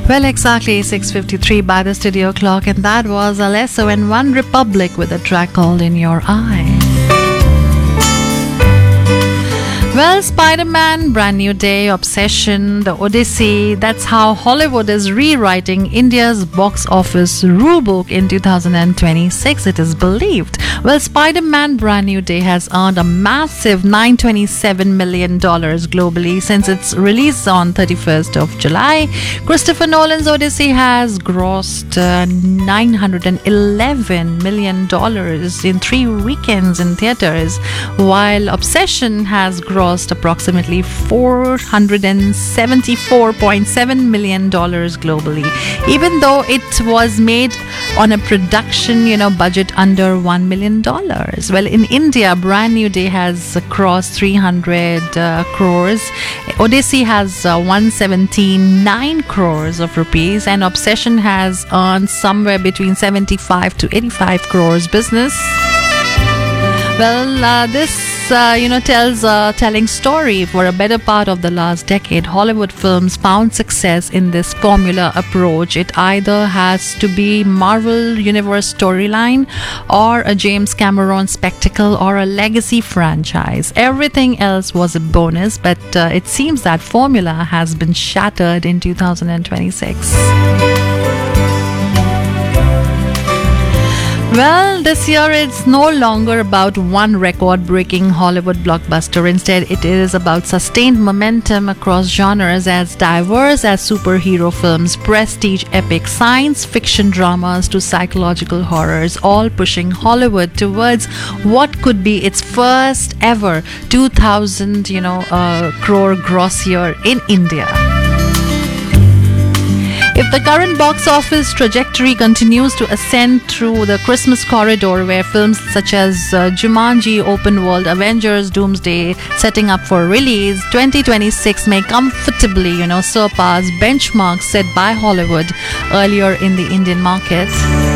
Well, exactly 6:53 by the studio clock, and that was Alesso and One Republic with a track called In Your Eye. Well, Spider-Man, Brand New Day, Obsession, The Odyssey, that's how Hollywood is rewriting India's box office rulebook in 2026, it is believed. Well, Spider-Man, Brand New Day has earned a massive $927 million globally since its release on 31st of July. Christopher Nolan's Odyssey has grossed $911 million in 3 weekends in theaters, while Obsession has grossed approximately $474.7 million globally, even though it was made on a production budget under $1 million. Well, in India, Brand New Day has crossed 300 crores. Odyssey has 179 crores of rupees, and Obsession has earned somewhere between 75 to 85 crores business. Well, this tells a telling story. For a better part of the last decade, Hollywood films found success in this formula approach. It either has to be Marvel Universe storyline, or a James Cameron spectacle, or a legacy franchise. Everything else was a bonus, but it seems that formula has been shattered in 2026. Well, this year it's no longer about one record-breaking Hollywood blockbuster. Instead, it is about sustained momentum across genres as diverse as superhero films, prestige epic, science fiction dramas to psychological horrors, all pushing Hollywood towards what could be its first ever 2,000 crore gross year in India. If the current box office trajectory continues to ascend through the Christmas corridor, where films such as Jumanji, Open World, Avengers, Doomsday setting up for release, 2026 may comfortably, surpass benchmarks set by Hollywood earlier in the Indian market.